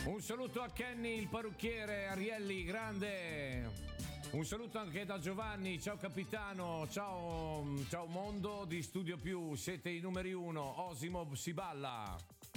Un saluto a Kenny, il parrucchiere, Arielli, grande. Un saluto anche da Giovanni, ciao capitano, ciao mondo di Studio Più, siete i numeri uno, Osimo si balla.